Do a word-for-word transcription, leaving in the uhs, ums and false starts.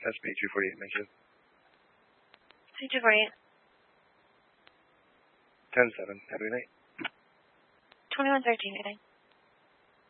S B two forty-eight, make it. C two forty-eight. ten seven, have a good night. twenty-one thirteen, good night.